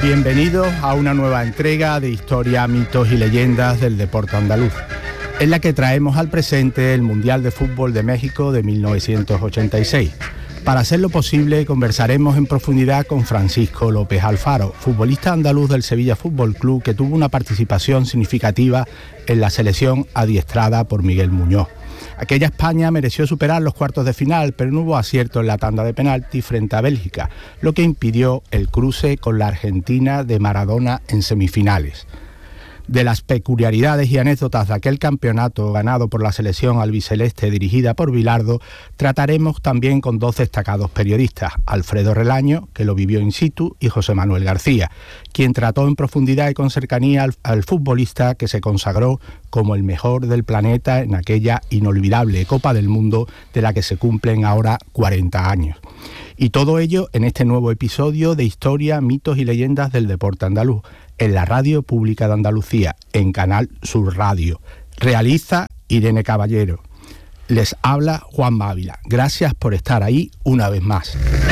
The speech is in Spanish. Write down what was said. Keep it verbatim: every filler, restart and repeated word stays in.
Bienvenidos a una nueva entrega de Historia, Mitos y Leyendas del deporte andaluz, en la que traemos al presente el Mundial de Fútbol de México de mil novecientos ochenta y seis. Para hacerlo posible, conversaremos en profundidad con Francisco López Alfaro, futbolista andaluz del Sevilla Fútbol Club, que tuvo una participación significativa en la selección adiestrada por Miguel Muñoz. Aquella España mereció superar los cuartos de final, pero no hubo acierto en la tanda de penalti frente a Bélgica, lo que impidió el cruce con la Argentina de Maradona en semifinales. De las peculiaridades y anécdotas de aquel campeonato ganado por la selección albiceleste dirigida por Bilardo, trataremos también con dos destacados periodistas, Alfredo Relaño, que lo vivió in situ, y José Manuel García, quien trató en profundidad y con cercanía al, al futbolista que se consagró como el mejor del planeta en aquella inolvidable Copa del Mundo de la que se cumplen ahora cuarenta años. Y todo ello en este nuevo episodio de Historia, Mitos y Leyendas del deporte andaluz, en la Radio Pública de Andalucía, en Canal Sur Radio. Realiza Irene Caballero. Les habla Juan Ávila. Gracias por estar ahí una vez más.